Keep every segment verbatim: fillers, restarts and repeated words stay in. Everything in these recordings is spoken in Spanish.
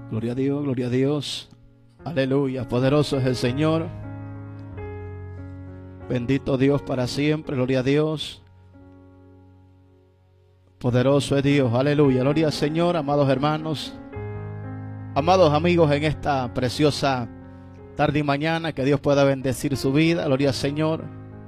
Gloria a Dios, gloria a Dios. Aleluya, poderoso es el Señor. Bendito Dios para siempre, gloria a Dios. Poderoso es Dios, aleluya, gloria al Señor, amados hermanos, amados amigos, en esta preciosa tarde y mañana, que Dios pueda bendecir su vida, gloria al Señor.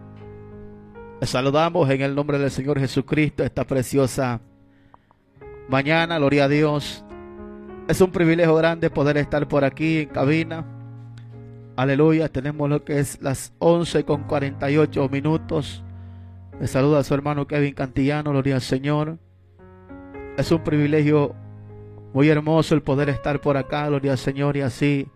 Les saludamos en el nombre del Señor Jesucristo esta preciosa mañana, gloria a Dios. Es un privilegio grande poder estar por aquí en cabina. Aleluya, tenemos lo que es las once con cuarenta y ocho minutos. Me saluda a su hermano Kevin Cantillano, gloria al Señor. Es un privilegio muy hermoso el poder estar por acá, gloria al Señor, y así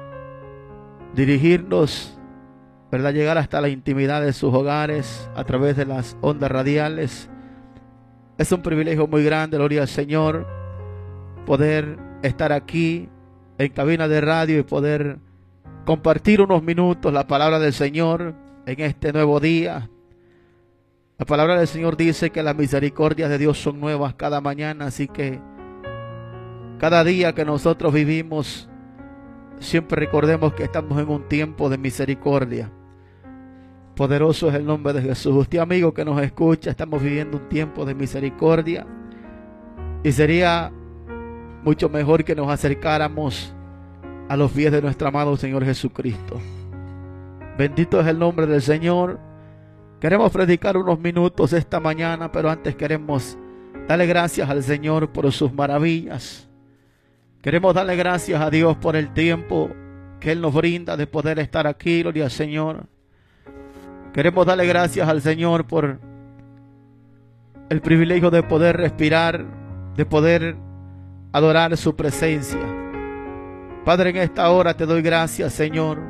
dirigirnos, ¿verdad? Llegar hasta la intimidad de sus hogares a través de las ondas radiales. Es un privilegio muy grande, gloria al Señor, poder estar aquí en cabina de radio y poder compartir unos minutos la palabra del Señor en este nuevo día. La palabra del Señor dice que las misericordias de Dios son nuevas cada mañana, así que cada día que nosotros vivimos, siempre recordemos que estamos en un tiempo de misericordia. Poderoso es el nombre de Jesús. Usted, amigo que nos escucha, estamos viviendo un tiempo de misericordia y sería mucho mejor que nos acercáramos a los pies de nuestro amado Señor Jesucristo. Bendito es el nombre del Señor. Queremos predicar unos minutos esta mañana, pero antes queremos darle gracias al Señor por sus maravillas. Queremos darle gracias a Dios por el tiempo que Él nos brinda de poder estar aquí, gloria al Señor. Queremos darle gracias al Señor por el privilegio de poder respirar, de poder adorar su presencia. Padre, en esta hora te doy gracias, Señor.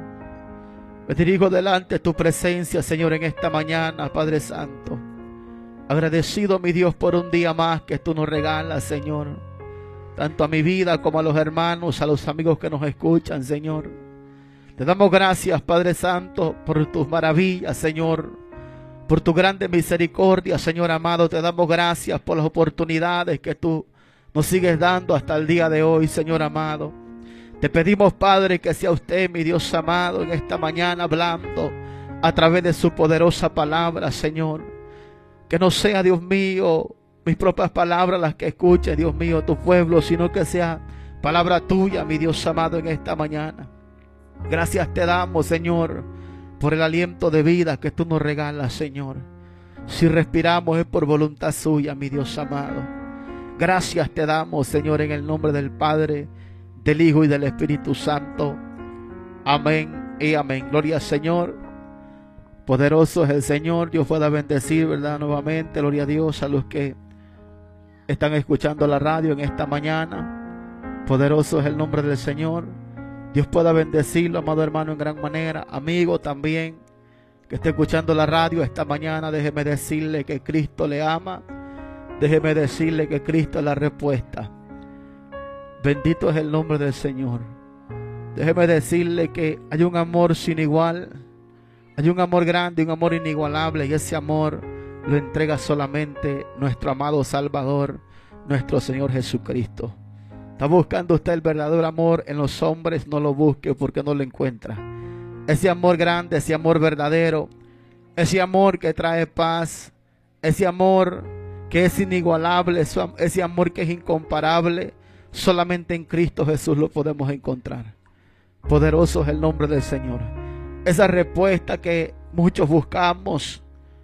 Me dirijo delante de tu presencia, Señor, en esta mañana, Padre Santo. Agradecido, mi Dios, por un día más que tú nos regalas, Señor. Tanto a mi vida como a los hermanos, a los amigos que nos escuchan, Señor. Te damos gracias, Padre Santo, por tus maravillas, Señor. Por tu grande misericordia, Señor amado. Te damos gracias por las oportunidades que tú nos sigues dando hasta el día de hoy, Señor amado. Te pedimos, Padre, que sea usted, mi Dios amado, en esta mañana hablando a través de su poderosa palabra, Señor. Que no sea, Dios mío, mis propias palabras las que escuche, Dios mío, tu pueblo, sino que sea palabra tuya, mi Dios amado, en esta mañana. Gracias te damos, Señor, por el aliento de vida que tú nos regalas, Señor. Si respiramos es por voluntad suya, mi Dios amado. Gracias te damos, Señor, en el nombre del Padre, del Hijo y del Espíritu Santo. Amén y amén. Gloria al Señor. Poderoso es el Señor. Dios pueda bendecir, ¿verdad? Nuevamente, gloria a Dios, a los que están escuchando la radio en esta mañana. Poderoso es el nombre del Señor. Dios pueda bendecirlo, amado hermano, en gran manera. Amigo también que esté escuchando la radio esta mañana, déjeme decirle que Cristo le ama. Déjeme decirle que Cristo es la respuesta. Bendito es el nombre del Señor. Déjeme decirle que hay un amor sin igual. Hay un amor grande, un amor inigualable. Y ese amor lo entrega solamente nuestro amado Salvador, nuestro Señor Jesucristo. ¿Está buscando usted el verdadero amor en los hombres? No lo busque porque no lo encuentra. Ese amor grande, ese amor verdadero, ese amor que trae paz, ese amor que es inigualable, ese amor que es incomparable, solamente en Cristo Jesús lo podemos encontrar. Poderoso es el nombre del Señor. Esa respuesta que muchos buscamos,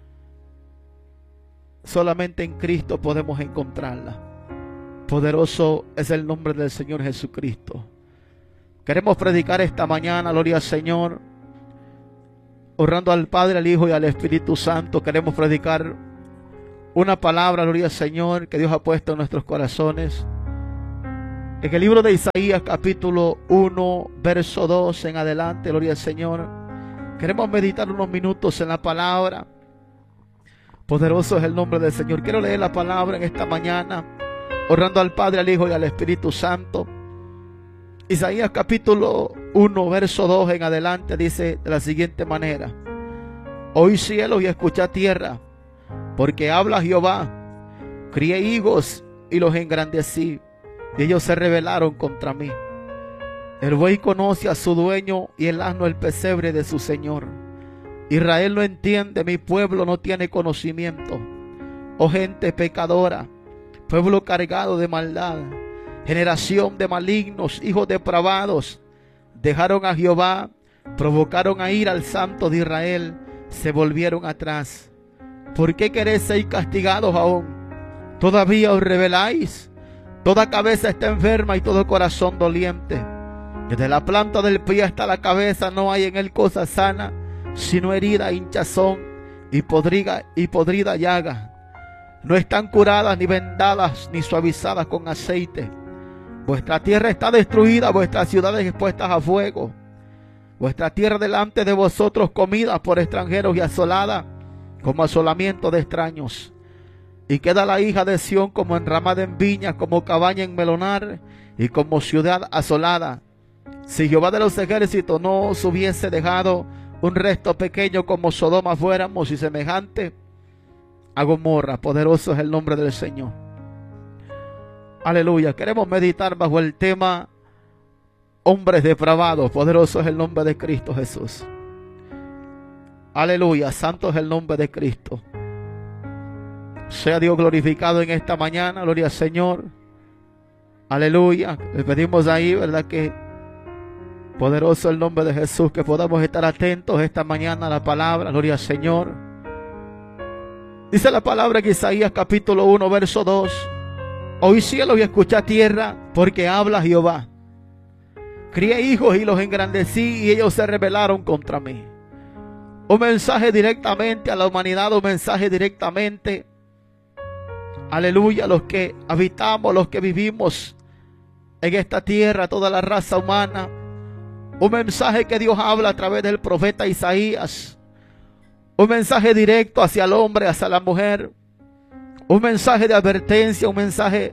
solamente en Cristo podemos encontrarla. Poderoso es el nombre del Señor Jesucristo. Queremos predicar esta mañana, gloria al Señor, honrando al Padre, al Hijo y al Espíritu Santo. Queremos predicar una palabra, gloria al Señor, que Dios ha puesto en nuestros corazones. En el libro de Isaías, capítulo uno, verso dos en adelante, gloria al Señor. Queremos meditar unos minutos en la palabra. Poderoso es el nombre del Señor. Quiero leer la palabra en esta mañana, honrando al Padre, al Hijo y al Espíritu Santo. Isaías capítulo uno, verso dos en adelante, dice de la siguiente manera: Oí cielos y escuchá tierra, porque habla Jehová. Crié higos y los engrandecí, y ellos se rebelaron contra mí. El buey conoce a su dueño y el asno el pesebre de su señor. Israel no entiende, mi pueblo no tiene conocimiento. Oh gente pecadora, pueblo cargado de maldad, generación de malignos, hijos depravados, dejaron a Jehová, provocaron a ir al Santo de Israel, se volvieron atrás. ¿Por qué queréis ser castigados aún? ¿Todavía os rebeláis? Toda cabeza está enferma y todo corazón doliente. Desde la planta del pie hasta la cabeza no hay en él cosa sana, sino herida, hinchazón y podrida, y podrida llaga. No están curadas, ni vendadas, ni suavizadas con aceite. Vuestra tierra está destruida, vuestras ciudades expuestas a fuego. Vuestra tierra delante de vosotros comida por extranjeros y asolada como asolamiento de extraños. Y queda la hija de Sión como enramada en viñas, como cabaña en melonar y como ciudad asolada. Si Jehová de los ejércitos no os hubiese dejado un resto pequeño como Sodoma fuéramos y semejante a Gomorra. Poderoso es el nombre del Señor. Aleluya. Queremos meditar bajo el tema hombres depravados. Poderoso es el nombre de Cristo Jesús. Aleluya. Santo es el nombre de Cristo. Sea Dios glorificado en esta mañana. Gloria al Señor. Aleluya. Le pedimos ahí, ¿verdad? Que poderoso el nombre de Jesús, que podamos estar atentos esta mañana a la palabra. Gloria al Señor. Dice la palabra en Isaías capítulo uno, verso dos. Oí cielos y escuchá tierra, porque habla Jehová. Crié hijos y los engrandecí, y ellos se rebelaron contra mí. Un mensaje directamente a la humanidad, un mensaje directamente, aleluya, los que habitamos, los que vivimos en esta tierra, toda la raza humana. Un mensaje que Dios habla a través del profeta Isaías. Un mensaje directo hacia el hombre, hacia la mujer. Un mensaje de advertencia, un mensaje,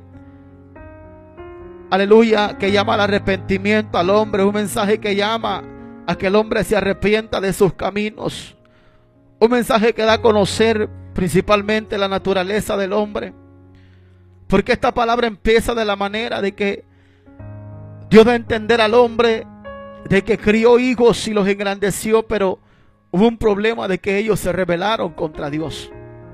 aleluya, que llama al arrepentimiento al hombre. Un mensaje que llama a que el hombre se arrepienta de sus caminos. Un mensaje que da a conocer principalmente la naturaleza del hombre. Porque esta palabra empieza de la manera de que Dios da a entender al hombre de que crió hijos y los engrandeció, pero hubo un problema de que ellos se rebelaron contra Dios.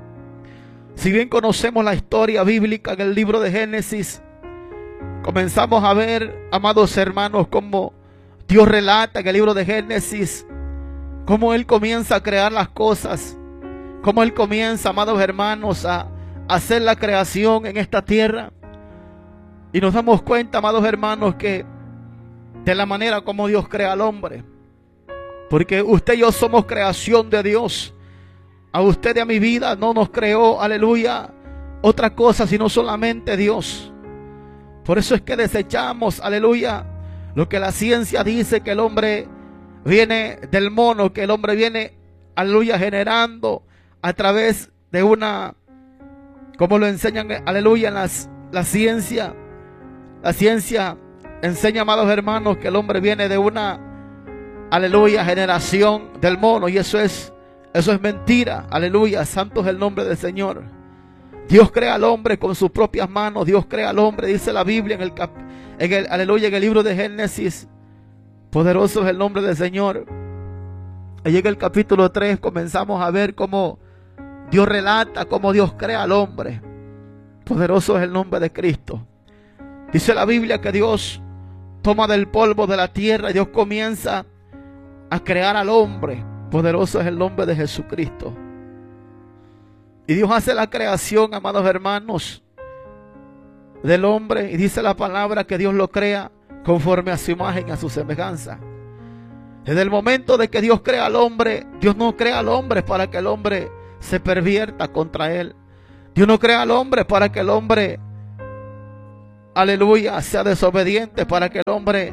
Si bien conocemos la historia bíblica en el libro de Génesis, comenzamos a ver, amados hermanos, cómo Dios relata en el libro de Génesis cómo Él comienza a crear las cosas, cómo Él comienza, amados hermanos, a hacer la creación en esta tierra. Y nos damos cuenta, amados hermanos, que de la manera como Dios crea al hombre, porque usted y yo somos creación de Dios. A usted y a mi vida no nos creó, aleluya, otra cosa sino solamente Dios. Por eso es que desechamos, aleluya, lo que la ciencia dice, que el hombre viene del mono, que el hombre viene, aleluya, generando a través de una, como lo enseñan, aleluya, en las, la ciencia. La ciencia enseña, amados hermanos, que el hombre viene de una, aleluya, generación del mono, y eso es Eso es mentira, aleluya, santo es el nombre del Señor. Dios crea al hombre con sus propias manos. Dios crea al hombre, dice la Biblia en el, cap, en el aleluya, en el libro de Génesis. Poderoso es el nombre del Señor. Allí en el capítulo tres comenzamos a ver cómo Dios relata cómo Dios crea al hombre. Poderoso es el nombre de Cristo. Dice la Biblia que Dios toma del polvo de la tierra y Dios comienza a crear al hombre. Poderoso es el nombre de Jesucristo. Y Dios hace la creación, amados hermanos, del hombre. Y dice la palabra que Dios lo crea conforme a su imagen, a su semejanza. Desde el momento de que Dios crea al hombre, Dios no crea al hombre para que el hombre se pervierta contra él. Dios no crea al hombre para que el hombre, aleluya, sea desobediente, para que el hombre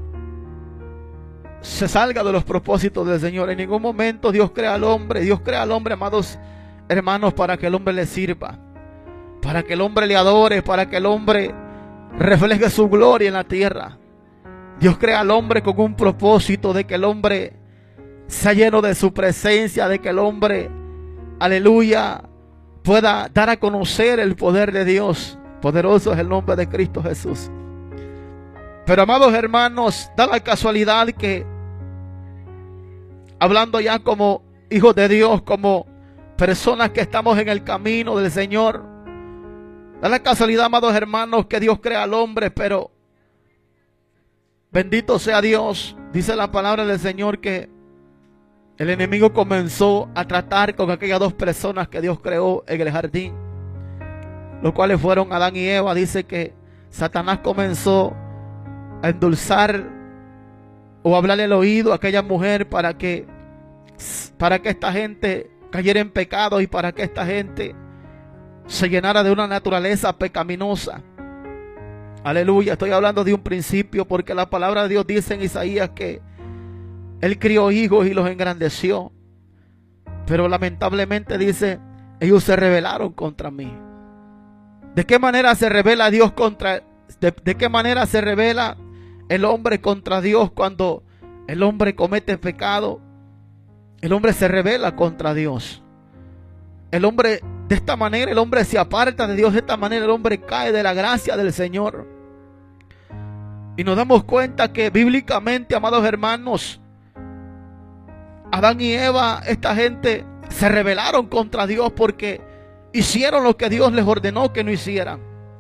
se salga de los propósitos del Señor. En ningún momento Dios crea al hombre. Dios crea al hombre, amados hermanos, para que el hombre le sirva, para que el hombre le adore, para que el hombre refleje su gloria en la tierra. Dios crea al hombre con un propósito de que el hombre sea lleno de su presencia, de que el hombre, aleluya, pueda dar a conocer el poder de Dios. Poderoso es el nombre de Cristo Jesús. Pero amados hermanos, da la casualidad que, hablando ya como hijos de Dios, como personas que estamos en el camino del Señor, da la casualidad, amados hermanos, que Dios crea al hombre, pero bendito sea Dios, dice la palabra del Señor que el enemigo comenzó a tratar con aquellas dos personas que Dios creó en el jardín, los cuales fueron Adán y Eva. Dice que Satanás comenzó a endulzar o hablarle al oído a aquella mujer para que, para que esta gente cayera en pecado y para que esta gente se llenara de una naturaleza pecaminosa. Aleluya, estoy hablando de un principio porque la palabra de Dios dice en Isaías que Él crió hijos y los engrandeció. Pero lamentablemente dice, ellos se rebelaron contra mí. ¿De qué manera se revela Dios contra, de, de qué manera se revela el hombre contra Dios cuando el hombre comete pecado? El hombre se rebela contra Dios. El hombre, de esta manera, el hombre se aparta de Dios. De esta manera el hombre cae de la gracia del Señor. Y nos damos cuenta que bíblicamente, amados hermanos, Adán y Eva, esta gente se rebelaron contra Dios porque hicieron lo que Dios les ordenó que no hicieran.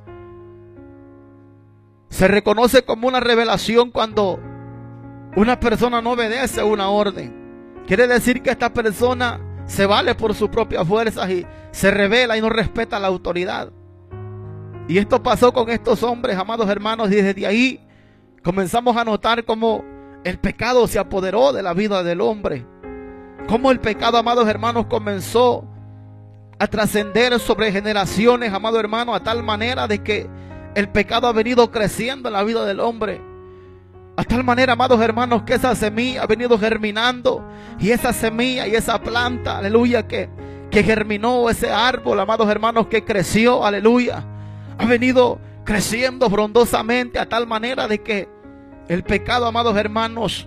Se reconoce como una revelación cuando una persona no obedece una orden. Quiere decir que esta persona se vale por sus propias fuerzas y se rebela y no respeta la autoridad. Y esto pasó con estos hombres, amados hermanos, y desde ahí comenzamos a notar cómo el pecado se apoderó de la vida del hombre. Cómo el pecado, amados hermanos, comenzó a trascender sobre generaciones, amados hermanos, a tal manera de que el pecado ha venido creciendo en la vida del hombre. A tal manera, amados hermanos, que esa semilla ha venido germinando. Y esa semilla y esa planta, aleluya, que, que germinó ese árbol, amados hermanos, que creció, aleluya, ha venido creciendo frondosamente a tal manera de que el pecado, amados hermanos,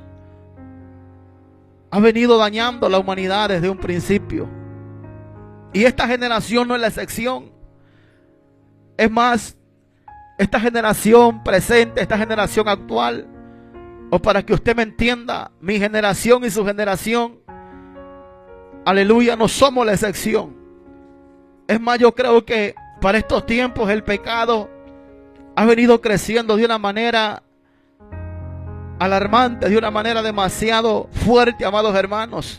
ha venido dañando la humanidad desde un principio. Y esta generación no es la excepción. Es más, esta generación presente, esta generación actual, o para que usted me entienda, mi generación y su generación, aleluya, no somos la excepción. Es más, yo creo que para estos tiempos el pecado ha venido creciendo de una manera alarmante, de una manera demasiado fuerte, amados hermanos.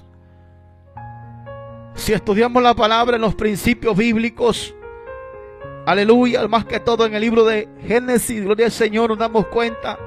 Si estudiamos la palabra en los principios bíblicos, aleluya, más que todo en el libro de Génesis, gloria al Señor, nos damos cuenta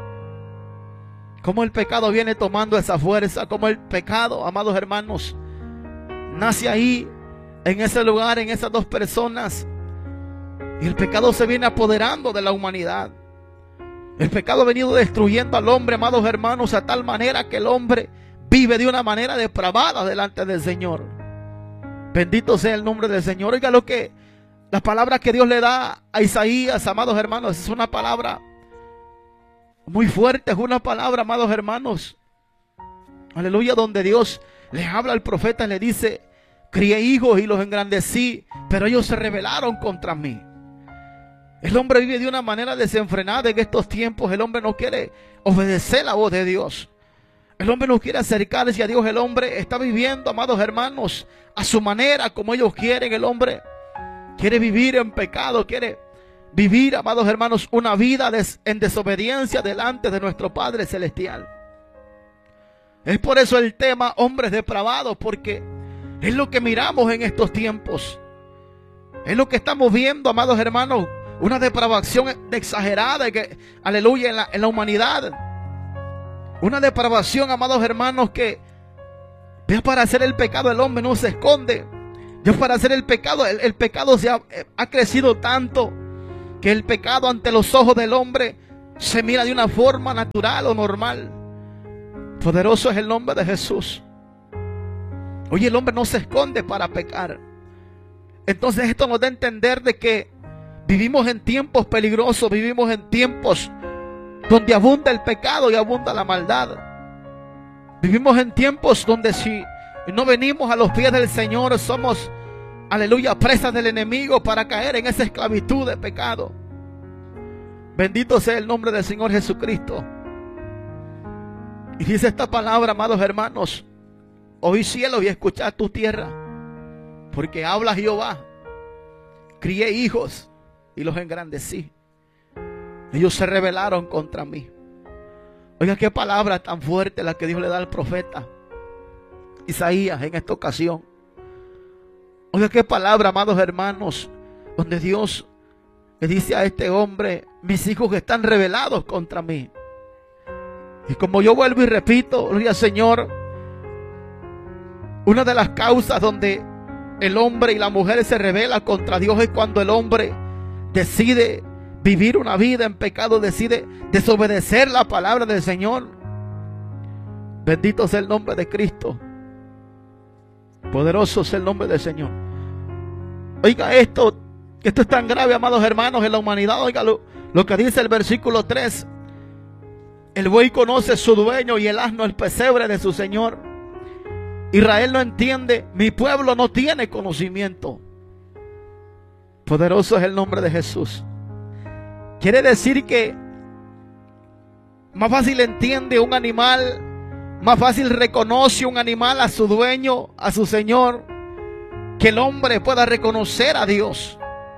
cómo el pecado viene tomando esa fuerza, cómo el pecado, amados hermanos, nace ahí, en ese lugar, en esas dos personas, y el pecado se viene apoderando de la humanidad. El pecado ha venido destruyendo al hombre, amados hermanos, a tal manera que el hombre vive de una manera depravada delante del Señor. Bendito sea el nombre del Señor. Oiga lo que la palabra que Dios le da a Isaías, amados hermanos, es una palabra muy fuerte, es una palabra, amados hermanos, aleluya, donde Dios le habla al profeta y le dice: crié hijos y los engrandecí, pero ellos se rebelaron contra mí. El hombre vive de una manera desenfrenada en estos tiempos. El hombre no quiere obedecer la voz de Dios. El hombre no quiere acercarse a Dios. El hombre está viviendo, amados hermanos, a su manera, como ellos quieren. El hombre quiere vivir en pecado, quiere vivir, amados hermanos, una vida des en desobediencia delante de nuestro Padre Celestial. Es por eso el tema hombres depravados, porque es lo que miramos en estos tiempos. Es lo que estamos viendo, amados hermanos, una depravación exagerada, que, aleluya, en la, en la humanidad. Una depravación, amados hermanos, que ya para hacer el pecado el hombre no se esconde. Ya para hacer el pecado, el, el pecado se ha, ha crecido tanto que el pecado ante los ojos del hombre se mira de una forma natural o normal. Poderoso es el nombre de Jesús. Oye, el hombre no se esconde para pecar. Entonces esto nos da a entender de que vivimos en tiempos peligrosos, vivimos en tiempos donde abunda el pecado y abunda la maldad. Vivimos en tiempos donde si no venimos a los pies del Señor, somos, aleluya, presas del enemigo para caer en esa esclavitud de pecado. Bendito sea el nombre del Señor Jesucristo. Y dice esta palabra, amados hermanos: oí cielo y escuchad tu tierra, porque habla Jehová. Crié hijos y los engrandecí. Ellos se rebelaron contra mí. Oiga, qué palabra tan fuerte la que Dios le da al profeta Isaías en esta ocasión. Oiga, qué palabra, amados hermanos, donde Dios le dice a este hombre: mis hijos están rebelados contra mí. Y como yo vuelvo y repito, gloria al Señor, una de las causas donde el hombre y la mujer se rebelan contra Dios es cuando el hombre decide vivir una vida en pecado, decide desobedecer la palabra del Señor. Bendito sea el nombre de Cristo. Poderoso sea el nombre del Señor. Oiga esto, esto es tan grave, amados hermanos, en la humanidad. Oiga lo, lo que dice el versículo tres. El buey conoce su dueño y el asno el pesebre de su señor. Israel no entiende, mi pueblo no tiene conocimiento. Poderoso es el nombre de Jesús. Quiere decir que más fácil entiende un animal, más fácil reconoce un animal a su dueño, a su señor, que el hombre pueda reconocer a Dios.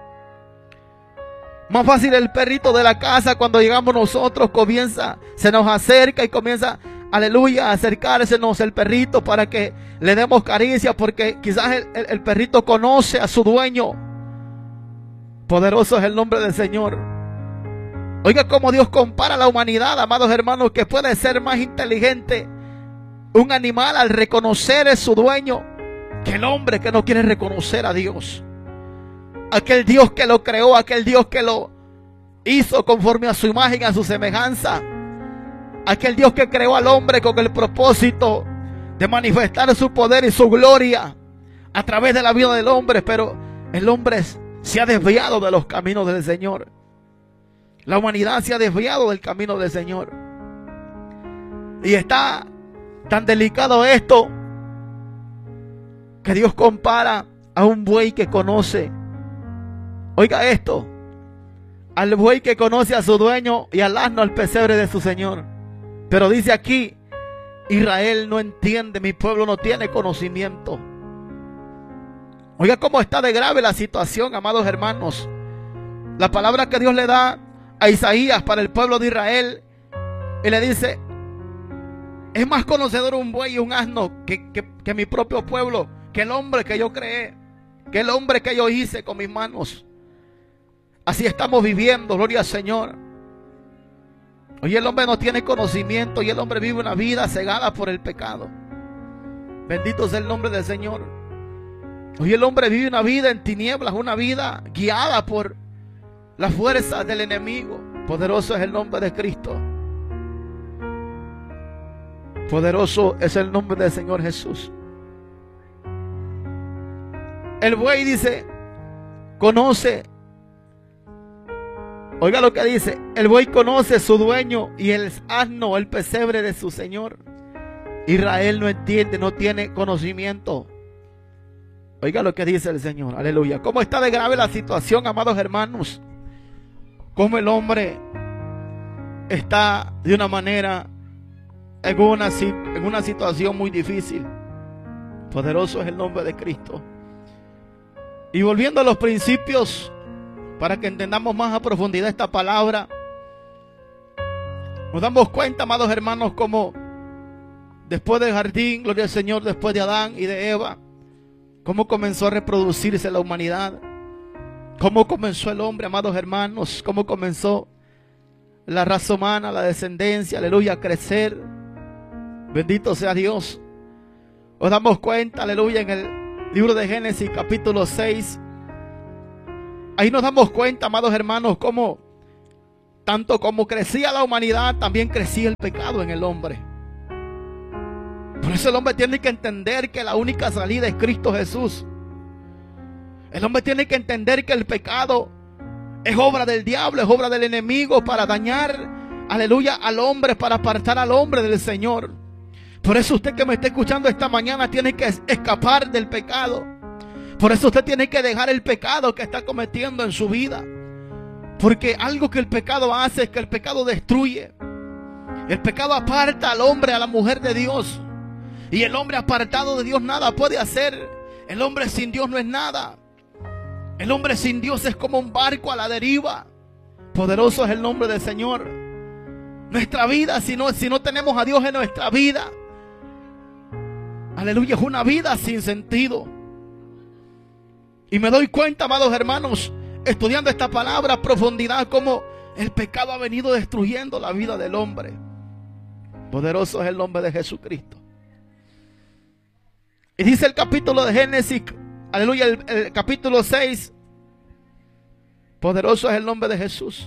Más fácil el perrito de la casa, cuando llegamos nosotros, comienza, se nos acerca y comienza, aleluya, a acercársenos el perrito para que le demos caricia, porque quizás el, el, el perrito conoce a su dueño. Poderoso es el nombre del Señor. Oiga cómo Dios compara a la humanidad, amados hermanos, que puede ser más inteligente un animal al reconocer a su dueño que el hombre que no quiere reconocer a Dios. Aquel Dios que lo creó, aquel Dios que lo hizo conforme a su imagen, a su semejanza. Aquel Dios que creó al hombre con el propósito de manifestar su poder y su gloria a través de la vida del hombre. Pero el hombre se ha desviado de los caminos del Señor. La humanidad se ha desviado del camino del Señor. Y está tan delicado esto que Dios compara a un buey que conoce. Oiga esto: al buey que conoce a su dueño y al asno al pesebre de su señor. Pero dice aquí: Israel no entiende, mi pueblo no tiene conocimiento. Oiga cómo está de grave la situación, amados hermanos. La palabra que Dios le da a Isaías para el pueblo de Israel, y le dice: es más conocedor un buey y un asno que, que, que mi propio pueblo, que el hombre que yo creé, que el hombre que yo hice con mis manos. Así estamos viviendo, gloria al Señor. Hoy el hombre no tiene conocimiento y el hombre vive una vida cegada por el pecado. Bendito sea el nombre del Señor. Hoy el hombre vive una vida en tinieblas, una vida guiada por las fuerzas del enemigo. Poderoso es el nombre de Cristo. Poderoso es el nombre del Señor Jesús. El buey dice, conoce. Oiga lo que dice: el buey conoce su dueño y el asno el pesebre de su señor. Israel no entiende, no tiene conocimiento. Oiga lo que dice el Señor, aleluya. Cómo está de grave la situación, amados hermanos. Cómo el hombre está de una manera en una, en una situación muy difícil. Poderoso es el nombre de Cristo. Y volviendo a los principios, para que entendamos más a profundidad esta palabra, nos damos cuenta, amados hermanos, como después del jardín, gloria al Señor, después de Adán y de Eva, cómo comenzó a reproducirse la humanidad, cómo comenzó el hombre, amados hermanos, cómo comenzó la raza humana, la descendencia, aleluya, a crecer. Bendito sea Dios. Nos damos cuenta, aleluya, en el libro de Génesis capítulo seis. Ahí nos damos cuenta, amados hermanos, cómo tanto como crecía la humanidad, también crecía el pecado en el hombre. Por eso el hombre tiene que entender que la única salida es Cristo Jesús. El hombre tiene que entender que el pecado es obra del diablo, es obra del enemigo para dañar, aleluya, al hombre, para apartar al hombre del Señor. Por eso usted que me está escuchando esta mañana tiene que escapar del pecado. Por eso usted tiene que dejar el pecado que está cometiendo en su vida. Porque algo que el pecado hace es que el pecado destruye. El pecado aparta al hombre, a la mujer de Dios. Y el hombre apartado de Dios nada puede hacer. El hombre sin Dios no es nada. El hombre sin Dios es como un barco a la deriva. Poderoso es el nombre del Señor. Nuestra vida, si no, si no tenemos a Dios en nuestra vida, aleluya, es una vida sin sentido. Y me doy cuenta, amados hermanos, estudiando esta palabra a profundidad, cómo el pecado ha venido destruyendo la vida del hombre. Poderoso es el nombre de Jesucristo. Y dice el capítulo de Génesis, aleluya, el, el capítulo seis. Poderoso es el nombre de Jesús.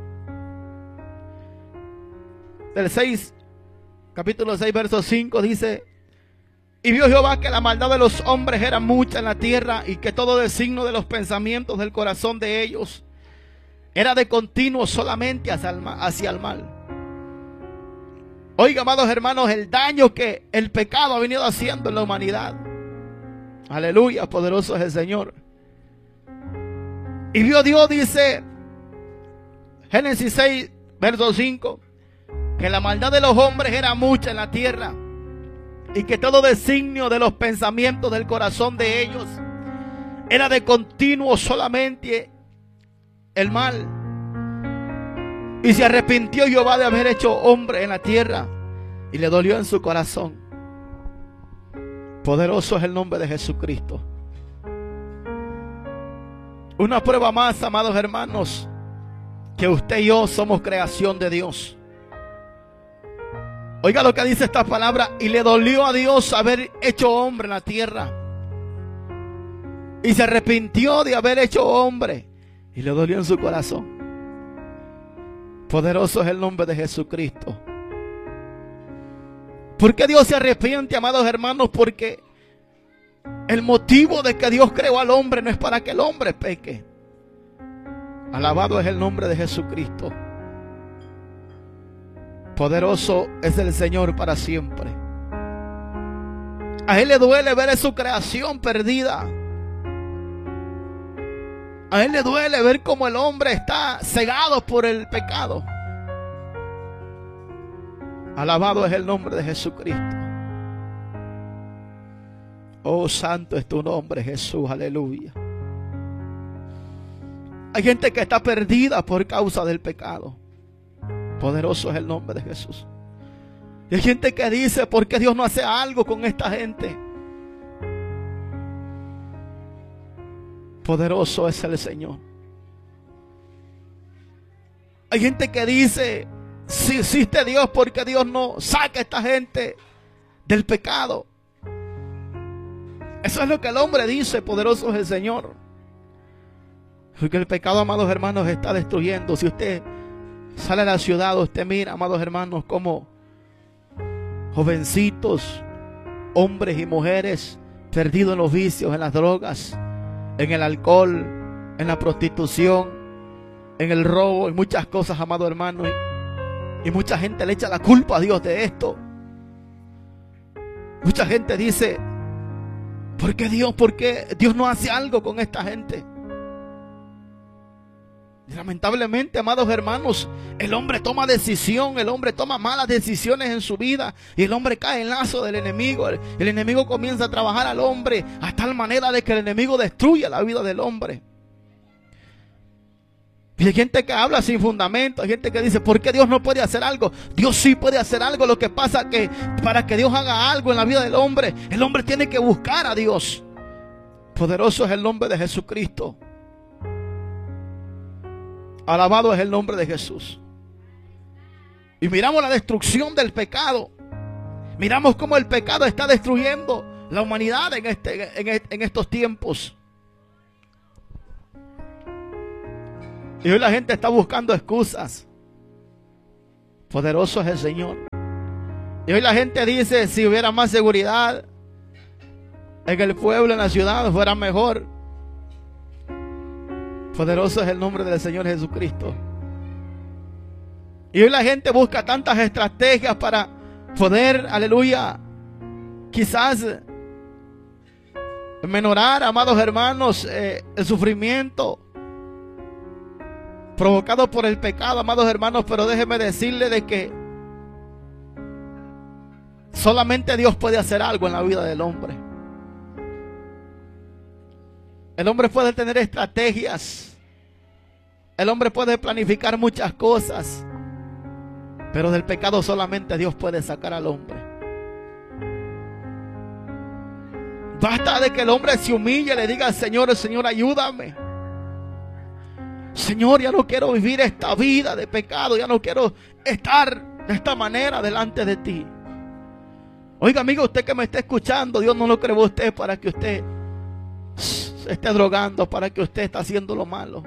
Del seis, capítulo seis, verso cinco dice: y vio Jehová que la maldad de los hombres era mucha en la tierra, y que todo designio de los pensamientos del corazón de ellos era de continuo solamente hacia el mal. Hacia el mal. Oiga, amados hermanos, el daño que el pecado ha venido haciendo en la humanidad. Aleluya, poderoso es el Señor. Y vio Dios, dice Génesis seis, verso cinco, que la maldad de los hombres era mucha en la tierra, y que todo designio de los pensamientos del corazón de ellos era de continuo solamente el mal. Y se arrepintió Jehová de haber hecho hombre en la tierra, y le dolió en su corazón. Poderoso es el nombre de Jesucristo. Una prueba más, amados hermanos, que usted y yo somos creación de Dios. Oiga lo que dice esta palabra: y le dolió a Dios haber hecho hombre en la tierra, y se arrepintió de haber hecho hombre, y le dolió en su corazón. Poderoso es el nombre de Jesucristo. ¿Por qué Dios se arrepiente, amados hermanos? Porque el motivo de que Dios creó al hombre no es para que el hombre peque. Alabado es el nombre de Jesucristo. Poderoso es el Señor para siempre. A Él le duele ver su creación perdida. A Él le duele ver cómo el hombre está cegado por el pecado. Alabado es el nombre de Jesucristo. Oh, santo es tu nombre, Jesús, aleluya. Hay gente que está perdida por causa del pecado. Poderoso es el nombre de Jesús. Y hay gente que dice: ¿por qué Dios no hace algo con esta gente? Poderoso es el Señor. Hay gente que dice: si existe Dios, ¿por qué Dios no saca a esta gente del pecado? Eso es lo que el hombre dice. Poderoso es el Señor. Porque el pecado, amados hermanos, está destruyendo. Si usted sale a la ciudad, usted mira, amados hermanos, como jovencitos, hombres y mujeres perdidos en los vicios, en las drogas, en el alcohol, en la prostitución, en el robo y muchas cosas, amados hermanos. Y, y mucha gente le echa la culpa a Dios de esto. Mucha gente dice: ¿por qué Dios? ¿Por qué Dios no hace algo con esta gente? Y lamentablemente, amados hermanos, el hombre toma decisión, el hombre toma malas decisiones en su vida, y el hombre cae en lazo del enemigo. El, el enemigo comienza a trabajar al hombre a tal manera de que el enemigo destruye la vida del hombre. Y hay gente que habla sin fundamento, hay gente que dice: ¿por qué Dios no puede hacer algo? Dios sí puede hacer algo. Lo que pasa es que para que Dios haga algo en la vida del hombre, el hombre tiene que buscar a Dios. Poderoso es el nombre de Jesucristo. Alabado es el nombre de Jesús. Y miramos la destrucción del pecado. Miramos cómo el pecado está destruyendo la humanidad en, este, en, en estos tiempos. Y hoy la gente está buscando excusas. Poderoso es el Señor. Y hoy la gente dice: si hubiera más seguridad en el pueblo, en la ciudad, fuera mejor. Poderoso es el nombre del Señor Jesucristo. Y hoy la gente busca tantas estrategias para poder, aleluya, quizás menorar, amados hermanos, eh, el sufrimiento provocado por el pecado, amados hermanos. Pero déjeme decirle de que solamente Dios puede hacer algo en la vida del hombre. El hombre puede tener estrategias, el hombre puede planificar muchas cosas, pero del pecado solamente Dios puede sacar al hombre. Basta de que el hombre se humille y le diga al Señor: Señor, ayúdame. Señor, ya no quiero vivir esta vida de pecado, ya no quiero estar de esta manera delante de ti. Oiga, amigo, usted que me está escuchando, Dios no lo creó a usted para que usted se esté drogando, para que usted esté haciendo lo malo.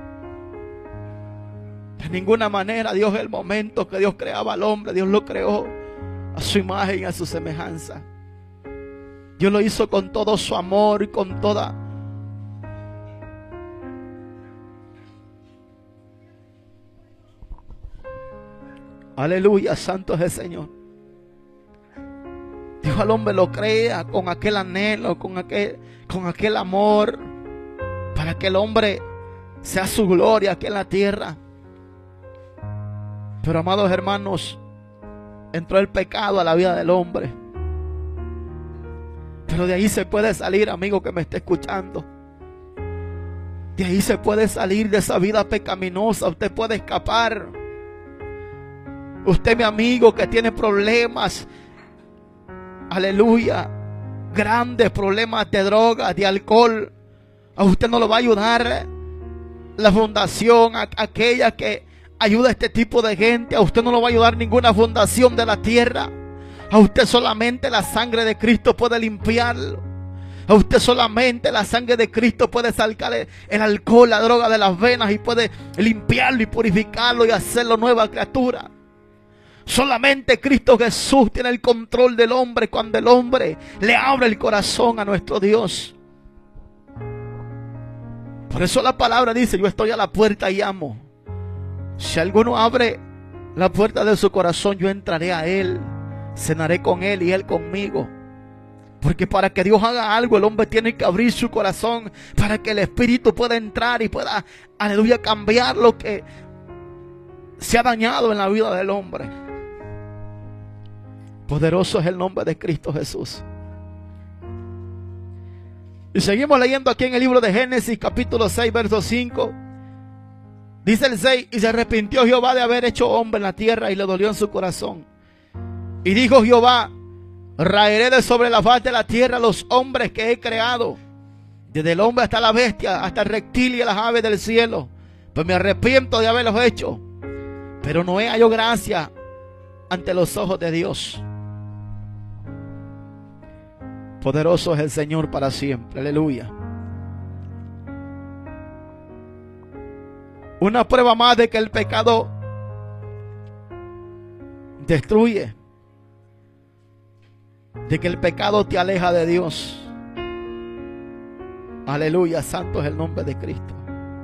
De ninguna manera. Dios, en el momento que Dios creaba al hombre, Dios lo creó a su imagen y a su semejanza. Dios lo hizo con todo su amor y con toda aleluya, santo es el Señor. Dios al hombre lo crea con aquel anhelo, con aquel, con aquel amor, para que el hombre sea su gloria aquí en la tierra. Pero, amados hermanos, entró el pecado a la vida del hombre. Pero de ahí se puede salir, amigo que me está escuchando. De ahí se puede salir de esa vida pecaminosa. Usted puede escapar. Usted, mi amigo, que tiene problemas, aleluya, grandes problemas de drogas, de alcohol, a usted no lo va a ayudar la fundación, a, aquella que ayuda a este tipo de gente. A usted no lo va a ayudar ninguna fundación de la tierra. A usted solamente la sangre de Cristo puede limpiarlo. A usted solamente la sangre de Cristo puede sacar el, el alcohol, la droga de las venas, y puede limpiarlo y purificarlo y hacerlo nueva criatura. Solamente Cristo Jesús tiene el control del hombre cuando el hombre le abre el corazón a nuestro Dios. Por eso la palabra dice: yo estoy a la puerta y llamo. Si alguno abre la puerta de su corazón, yo entraré a él, cenaré con él y él conmigo. Porque para que Dios haga algo, el hombre tiene que abrir su corazón, para que el Espíritu pueda entrar y pueda, aleluya, cambiar lo que se ha dañado en la vida del hombre. Poderoso es el nombre de Cristo Jesús. Y seguimos leyendo aquí en el libro de Génesis, capítulo seis, verso cinco. Dice el seis: y se arrepintió Jehová de haber hecho hombre en la tierra, y le dolió en su corazón. Y dijo Jehová: raeré de sobre la faz de la tierra los hombres que he creado, desde el hombre hasta la bestia, hasta el reptil y las aves del cielo, pues me arrepiento de haberlos hecho. Pero Noé halló gracia ante los ojos de Dios. Poderoso es el Señor para siempre, aleluya. Una prueba más de que el pecado destruye, de que el pecado te aleja de Dios. Aleluya, santo es el nombre de Cristo.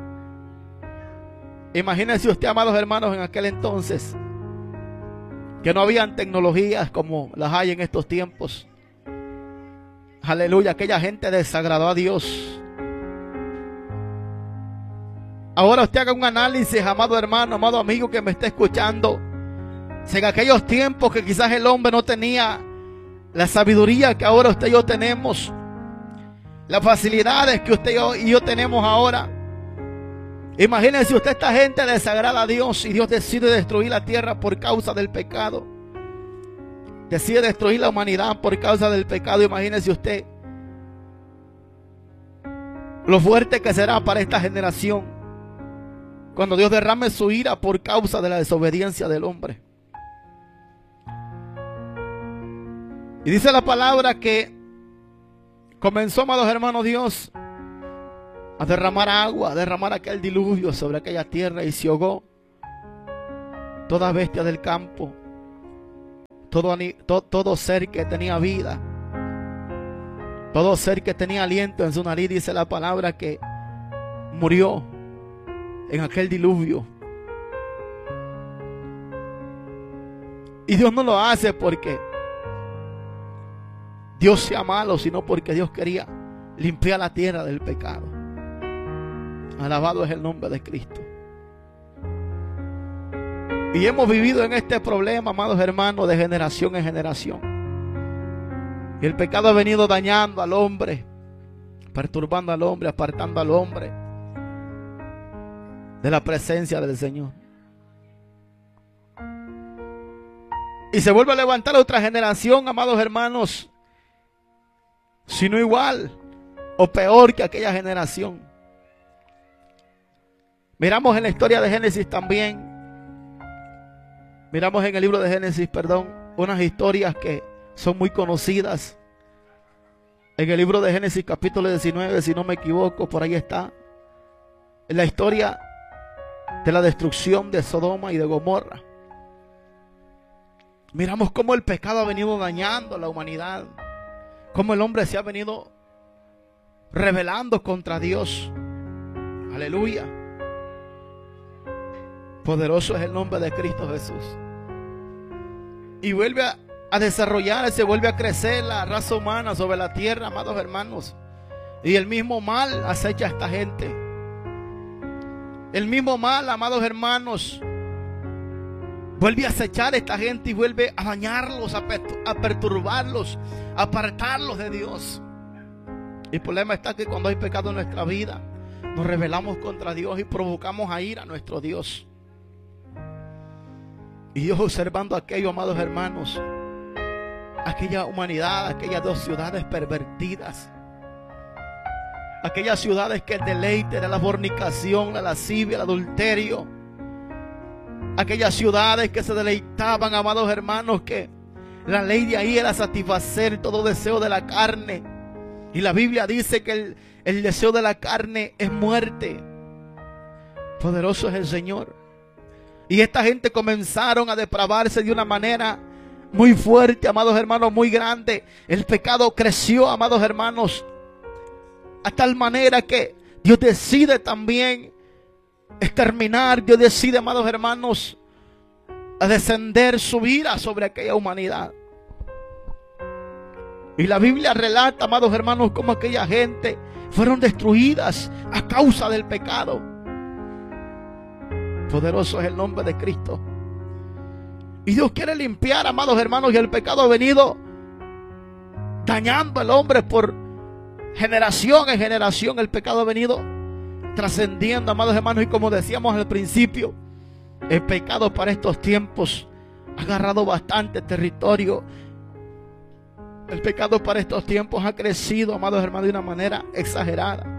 Imagínense usted, amados hermanos, en aquel entonces, que no habían tecnologías como las hay en estos tiempos. Aleluya, aquella gente desagradó a Dios. Ahora usted haga un análisis, amado hermano, amado amigo que me está escuchando. Si en aquellos tiempos que quizás el hombre no tenía la sabiduría que ahora usted y yo tenemos, las facilidades que usted y yo tenemos ahora, imagínense usted, esta gente desagrada a Dios y Dios decide destruir la tierra por causa del pecado. Decide destruir la humanidad por causa del pecado. Imagínense usted lo fuerte que será para esta generación cuando Dios derrame su ira por causa de la desobediencia del hombre. Y dice la palabra que comenzó, amados hermanos, Dios a derramar agua, a derramar aquel diluvio sobre aquella tierra, y se ahogó toda bestia del campo, todo, todo, todo ser que tenía vida, todo ser que tenía aliento en su nariz. Dice la palabra que murió en aquel diluvio. Y Dios no lo hace porque Dios sea malo, sino porque Dios quería limpiar la tierra del pecado. Alabado es el nombre de Cristo. Y hemos vivido en este problema, amados hermanos, de generación en generación. Y el pecado ha venido dañando al hombre, perturbando al hombre, apartando al hombre de la presencia del Señor. Y se vuelve a levantar otra generación, amados hermanos, si no igual o peor que aquella generación. Miramos en la historia de Génesis también. Miramos en el libro de Génesis, perdón, unas historias que son muy conocidas. En el libro de Génesis capítulo diecinueve, si no me equivoco, por ahí está. En la historia de la destrucción de Sodoma y de Gomorra. Miramos cómo el pecado ha venido dañando a la humanidad. Cómo el hombre se ha venido rebelando contra Dios. Aleluya. Poderoso es el nombre de Cristo Jesús. Y vuelve a, a desarrollarse, vuelve a crecer la raza humana sobre la tierra, amados hermanos. Y el mismo mal acecha a esta gente. El mismo mal, amados hermanos, vuelve a acechar a esta gente y vuelve a dañarlos, a, a perturbarlos, a apartarlos de Dios. Y el problema está que cuando hay pecado en nuestra vida, nos rebelamos contra Dios y provocamos a ir a nuestro Dios. Y Dios, observando aquello, amados hermanos, aquella humanidad, aquellas dos ciudades pervertidas, aquellas ciudades que el deleite era la fornicación, la lascivia, el adulterio, aquellas ciudades que se deleitaban, amados hermanos, que la ley de ahí era satisfacer todo deseo de la carne. Y la Biblia dice que el, el deseo de la carne es muerte. Poderoso es el Señor. Y esta gente comenzaron a depravarse de una manera muy fuerte, amados hermanos, muy grande. El pecado creció, amados hermanos, a tal manera que Dios decide también exterminar. Dios decide, amados hermanos, a descender su ira sobre aquella humanidad. Y la Biblia relata, amados hermanos, cómo aquella gente fueron destruidas a causa del pecado. Poderoso es el nombre de Cristo. Y Dios quiere limpiar, amados hermanos, y el pecado ha venido dañando al hombre por generación en generación. El pecado ha venido trascendiendo, amados hermanos, y como decíamos al principio, el pecado para estos tiempos ha agarrado bastante territorio. El pecado para estos tiempos ha crecido, amados hermanos, de una manera exagerada.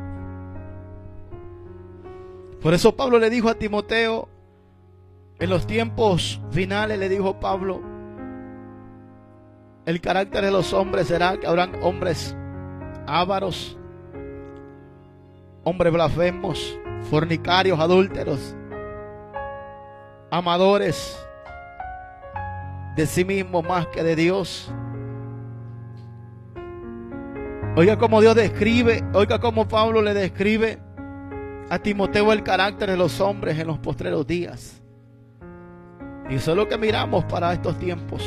Por eso Pablo le dijo a Timoteo, en los tiempos finales le dijo Pablo, el carácter de los hombres será que habrán hombres ávaros, hombres blasfemos, fornicarios, adúlteros, amadores de sí mismos más que de Dios. Oiga cómo Dios describe, oiga cómo Pablo le describe a Timoteo el carácter de los hombres en los postreros días. Y eso es lo que miramos para estos tiempos.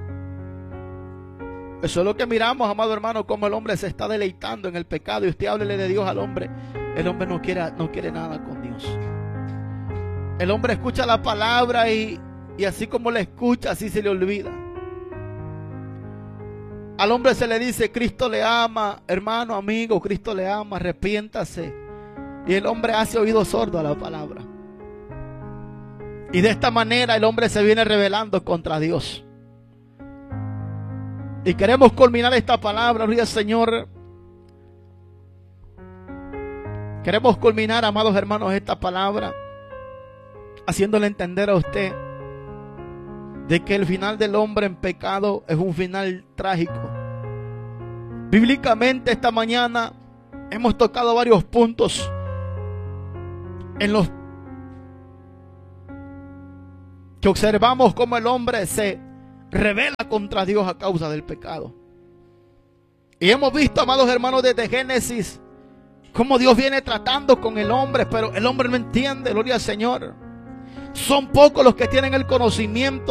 Eso es lo que miramos, amado hermano, como el hombre se está deleitando en el pecado. Y usted háblele de Dios al hombre. El hombre no quiere, no quiere nada con Dios. El hombre escucha la palabra y, y así como la escucha, así se le olvida. Al hombre se le dice, Cristo le ama, hermano, amigo, Cristo le ama, arrepiéntase. Y el hombre hace oído sordo a la palabra. Y de esta manera el hombre se viene rebelando contra Dios. Y queremos culminar esta palabra, gloria al Señor. Queremos culminar, amados hermanos, esta palabra haciéndole entender a usted de que el final del hombre en pecado es un final trágico. Bíblicamente esta mañana hemos tocado varios puntos en los que observamos cómo el hombre se rebela contra Dios a causa del pecado. Y hemos visto, amados hermanos, desde Génesis, cómo Dios viene tratando con el hombre, pero el hombre no entiende, gloria al Señor. Son pocos los que tienen el conocimiento